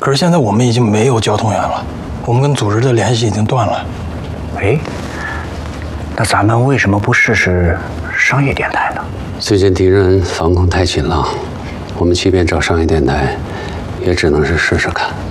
可是现在我们已经没有交通员了，我们跟组织的联系已经断了。 哎，那咱们为什么不试试商业电台呢？ 最近敌人防空太紧了，我们即便找商业电台，也只能是试试看。